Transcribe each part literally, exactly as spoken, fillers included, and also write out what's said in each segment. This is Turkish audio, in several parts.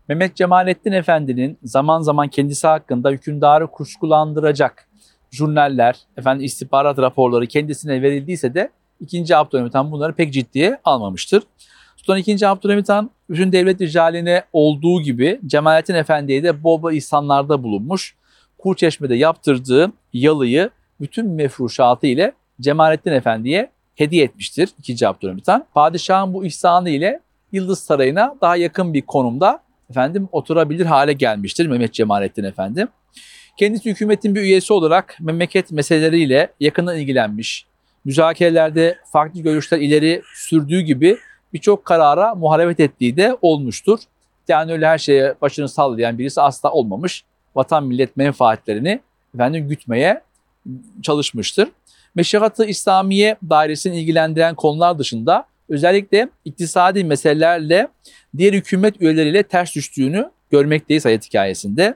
Mehmet Cemalettin Efendi'nin zaman zaman kendisi hakkında hükümdarı kuşkulandıracak jurnaller, efendim istihbarat raporları kendisine verildiyse de ikinci. Abdülhamit Han bunları pek ciddiye almamıştır. Sultan ikinci. Abdülhamit Han bütün devlet ricaline olduğu gibi Cemalettin Efendi'ye de bol bol ihsanlarda bulunmuş. Kurçeşme'de yaptırdığı yalıyı bütün mefruşatı ile Cemalettin Efendi'ye hediye etmiştir ikinci. Abdülhamit Han. Padişahın bu ihsanı ile Yıldız Sarayı'na daha yakın bir konumda efendim oturabilir hale gelmiştir Mehmet Cemalettin Efendi. Kendisi hükümetin bir üyesi olarak memleket meseleleriyle yakından ilgilenmiş. Müzakerelerde farklı görüşler ileri sürdüğü gibi birçok karara muhalefet ettiği de olmuştur. Yani öyle her şeye başını sallayan birisi asla olmamış. Vatan millet menfaatlerini efendim gütmeye çalışmıştır. Meşihat-ı İslamiye dairesini ilgilendiren konular dışında özellikle iktisadi meselelerle diğer hükümet üyeleriyle ters düştüğünü görmekteyiz hayat hikayesinde.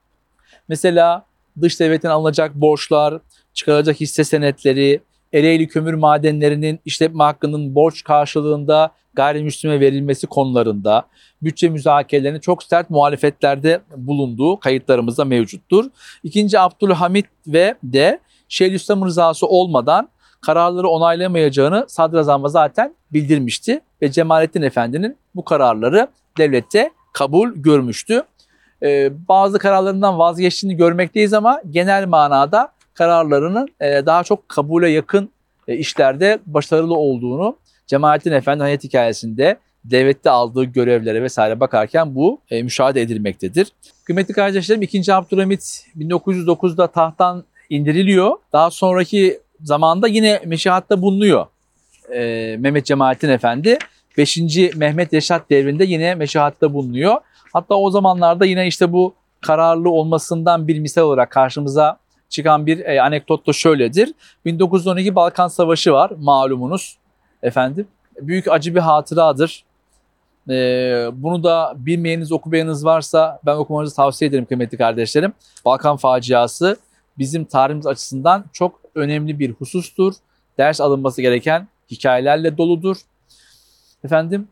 Mesela dış devletten alınacak borçlar, çıkarılacak hisse senetleri, Ereğli kömür madenlerinin işletme hakkının borç karşılığında gayrimüslime verilmesi konularında bütçe müzakerelerine çok sert muhalefetlerde bulunduğu kayıtlarımızda mevcuttur. ikinci. Abdülhamit ve de Şeyhülislam rızası olmadan kararları onaylamayacağını sadrazama zaten bildirmişti ve Cemalettin Efendi'nin bu kararları devlette kabul görmüştü. Ee, bazı kararlarından vazgeçtiğini görmekteyiz ama genel manada kararlarının e, daha çok kabule yakın e, işlerde başarılı olduğunu Cemalettin Efendi hayat hikayesinde devlette aldığı görevlere vesaire bakarken bu e, müşahede edilmektedir. Kıymetli kardeşlerim, ikinci. Abdülhamit bin dokuz yüz dokuzda tahttan indiriliyor. Daha sonraki zamanda yine meşihatta bulunuyor e, Mehmet Cemalettin Efendi. beşinci. Mehmet Reşat devrinde yine meşihatta bulunuyor. Hatta o zamanlarda yine işte bu kararlı olmasından bir misal olarak karşımıza çıkan bir e, anekdot da şöyledir. bin dokuz yüz on iki Balkan Savaşı var malumunuz efendim. Büyük acı bir hatıradır. E, bunu da bilmeyeniniz, okumayanınız varsa ben okumanızı tavsiye ederim kıymetli kardeşlerim. Balkan faciası bizim tarihimiz açısından çok önemli bir husustur. Ders alınması gereken hikayelerle doludur. Efendim,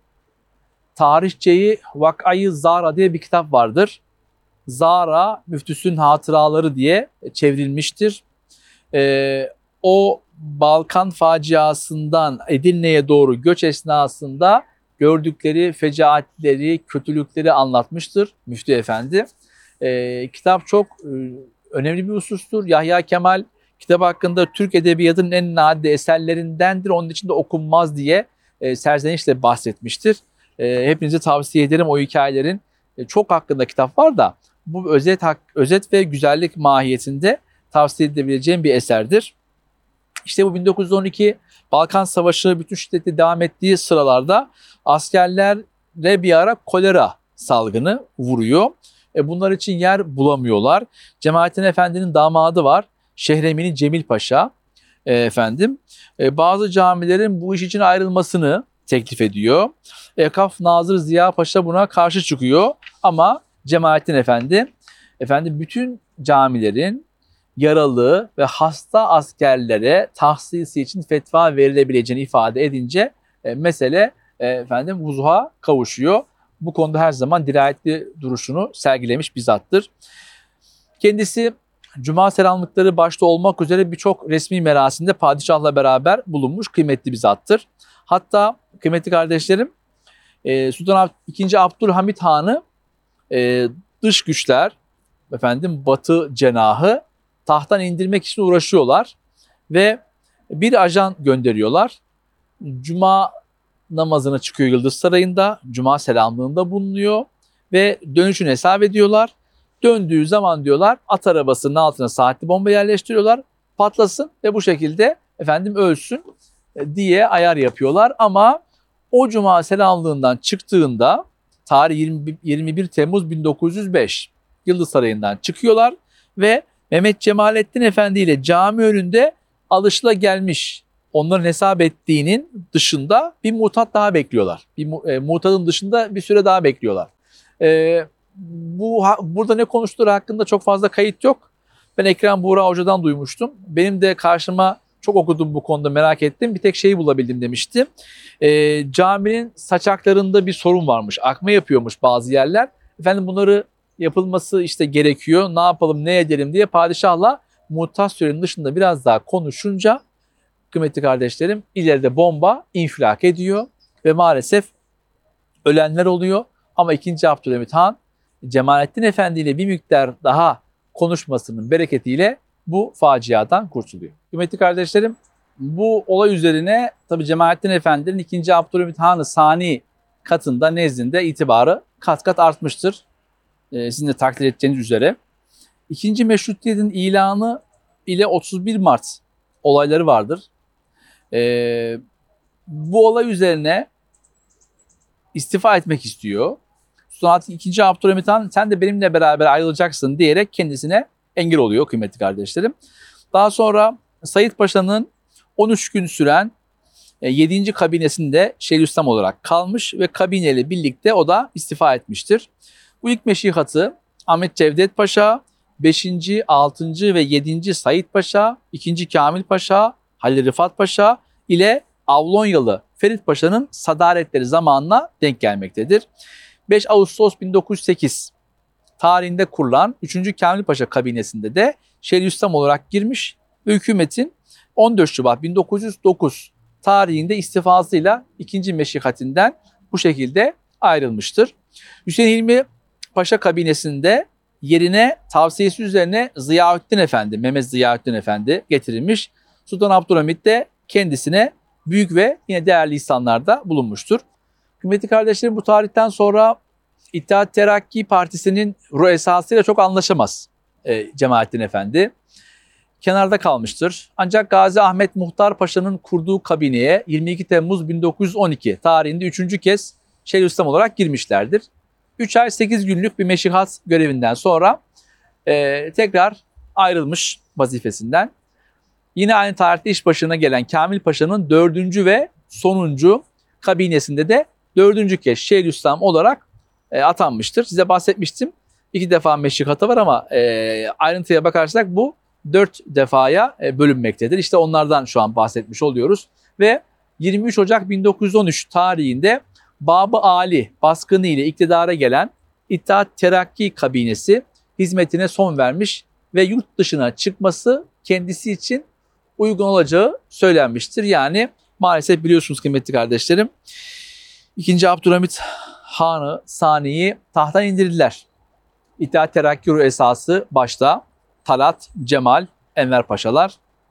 Tarihçeyi Vakayı Zara diye bir kitap vardır. Zara Müftüsün Hatıraları diye çevrilmiştir. Ee, o Balkan faciasından Edirne'ye doğru göç esnasında gördükleri fecaatleri, kötülükleri anlatmıştır Müftü Efendi. Ee, kitap çok e, önemli bir husustur. Yahya Kemal kitap hakkında Türk edebiyatının en nadide eserlerindendir. Onun için de okunmaz diye e, serzenişle bahsetmiştir. E, hepinize tavsiye ederim o hikayelerin. E, çok hakkında kitap var da bu özet özet ve güzellik mahiyetinde tavsiye edebileceğim bir eserdir. İşte bu bin dokuz yüz on iki Balkan Savaşı bütün şiddetli devam ettiği sıralarda askerlere bir ara kolera salgını vuruyor. E, bunlar için yer bulamıyorlar. Cemalettin Efendi'nin damadı var. Şehremini Cemil Paşa e, efendim. E, bazı camilerin bu iş için ayrılmasını teklif ediyor. Ekaf Nazır Ziya Paşa buna karşı çıkıyor ama Cemalettin Efendi, efendim bütün camilerin yaralı ve hasta askerlere tahsisi için fetva verilebileceğini ifade edince e, mesele e, efendim vuzuha kavuşuyor. Bu konuda her zaman dirayetli duruşunu sergilemiş bir zattır. Kendisi Cuma selamlıkları başta olmak üzere birçok resmi merasimde padişahla beraber bulunmuş kıymetli bir zattır. Hatta kıymetli kardeşlerim Sultan ikinci. Abdülhamit Han'ı dış güçler efendim Batı cenahı tahttan indirmek için uğraşıyorlar ve bir ajan gönderiyorlar. Cuma namazına çıkıyor Yıldız Sarayı'nda, Cuma selamlığında bulunuyor ve dönüşünü hesap ediyorlar. Döndüğü zaman diyorlar at arabasının altına saatli bomba yerleştiriyorlar, patlasın ve bu şekilde efendim ölsün diye ayar yapıyorlar. Ama o Cuma selamlığından çıktığında tarih yirmi bir Temmuz bin dokuz yüz beş Yıldız Sarayı'ndan çıkıyorlar ve Mehmet Cemalettin Efendi ile cami önünde alışılagelmiş onların hesap ettiğinin dışında bir mutat daha bekliyorlar. Bir e, mutadın dışında bir süre daha bekliyorlar. E, bu ha, burada ne konuştuğu hakkında çok fazla kayıt yok. Ben Ekrem Buğra Hoca'dan duymuştum. Benim de karşıma çok okudum bu konuda, merak ettim. Bir tek şeyi bulabildim demişti. E, caminin saçaklarında bir sorun varmış. Akma yapıyormuş bazı yerler. Efendim bunları yapılması işte gerekiyor. Ne yapalım, ne edelim diye padişahla muhtas dışında biraz daha konuşunca kıymetli kardeşlerim ileride bomba infilak ediyor ve maalesef ölenler oluyor. Ama ikinci Abdülhamit Han Cemalettin Efendi ile bir miktar daha konuşmasının bereketiyle bu faciadan kurtuluyor. Kıymetli kardeşlerim, bu olay üzerine tabi Cemalettin Efendi'nin ikinci Abdülhamit Han'ı Sani katında nezdinde itibarı kat kat artmıştır. Ee, sizin de takdir edeceğiniz üzere. İkinci Meşrutiyetin ilanı ile otuz bir Mart olayları vardır. Ee, bu olay üzerine istifa etmek istiyor. Sonra ikinci Abdülhamit Han sen de benimle beraber ayrılacaksın diyerek kendisine engel oluyor kıymetli kardeşlerim. Daha sonra Said Paşa'nın on üç gün süren yedinci kabinesinde Şeyhülislam olarak kalmış ve kabineyle birlikte o da istifa etmiştir. Bu ilk meşihatı Ahmet Cevdet Paşa, beşinci, altıncı ve yedinci Said Paşa, ikinci Kamil Paşa, Halil Rıfat Paşa ile Avlonyalı Ferit Paşa'nın sadaretleri zamanına denk gelmektedir. beş Ağustos bin dokuz yüz sekiz tarihinde kurulan üçüncü Kamil Paşa kabinesinde de Şeyhülislam olarak girmiş ve hükümetin on dört Şubat bin dokuz yüz dokuz tarihinde istifasıyla ikinci meşihatinden bu şekilde ayrılmıştır. Hüseyin Hilmi Paşa kabinesinde yerine tavsiyesi üzerine Ziyaüddin Efendi, Mehmet Ziyaüddin Efendi getirilmiş. Sultan Abdülhamit de kendisine büyük ve yine değerli insanlarda bulunmuştur. Kıymetli kardeşlerim, bu tarihten sonra İttihat Terakki Partisi'nin ruh esasıyla çok anlaşamaz e, Cemalettin Efendi. Kenarda kalmıştır. Ancak Gazi Ahmet Muhtar Paşa'nın kurduğu kabineye yirmi iki Temmuz bin dokuz yüz on iki tarihinde üçüncü kez Şeyhülislam olarak girmişlerdir. üç ay sekiz günlük bir meşihat görevinden sonra e, tekrar ayrılmış vazifesinden. Yine aynı tarihte iş başına gelen Kamil Paşa'nın dördüncü ve sonuncu kabinesinde de dördüncü kez Şeyhülislam olarak e, atanmıştır. Size bahsetmiştim. İki defa meşihatı var ama e, ayrıntıya bakarsak bu dört defaya e, bölünmektedir. İşte onlardan şu an bahsetmiş oluyoruz. Ve yirmi üç Ocak bin dokuz yüz on üç tarihinde Bab-ı Ali baskını ile iktidara gelen İttihat Terakki kabinesi hizmetine son vermiş ve yurt dışına çıkması kendisi için uygun olacağı söylenmiştir. Yani maalesef biliyorsunuz kıymetli kardeşlerim, ikinci Abdülhamit Han'ı Sani'yi tahttan indirdiler. İttihat Terakki ruh esası başta Talat, Cemal, Enver Paşalar.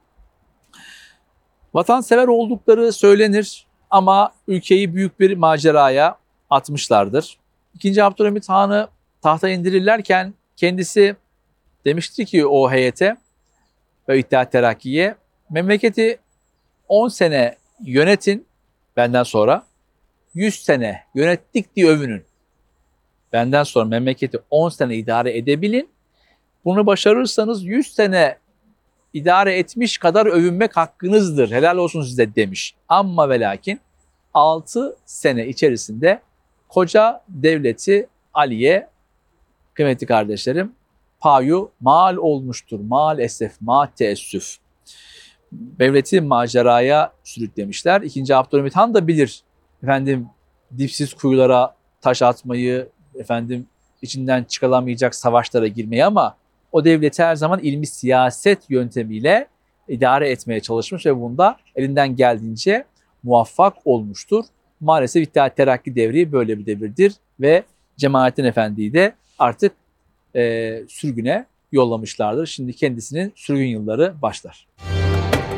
Vatansever oldukları söylenir ama ülkeyi büyük bir maceraya atmışlardır. ikinci Abdülhamit Han'ı tahta indirirlerken kendisi demişti ki o heyete ve İttihat Terakki'ye, memleketi on sene yönetin benden sonra, yüz sene yönettik diye övünün. Benden sonra memleketi on sene idare edebilin. Bunu başarırsanız yüz sene idare etmiş kadar övünmek hakkınızdır. Helal olsun size demiş. Amma ve lakin altı sene içerisinde koca devleti Ali'ye, kıymetli kardeşlerim, payu mal olmuştur. Maalesef, ma teessüf. Devleti maceraya sürüklemişler. İkinci Abdülhamit Han da bilir. Efendim dipsiz kuyulara taş atmayı, efendim içinden çıkılamayacak savaşlara girmeyi, ama o devleti her zaman ilmi siyaset yöntemiyle idare etmeye çalışmış ve bunda elinden geldiğince muvaffak olmuştur. Maalesef İttihat Terakki devri böyle bir devirdir ve Cemalettin Efendi'yi de artık e, sürgüne yollamışlardır. Şimdi kendisinin sürgün yılları başlar.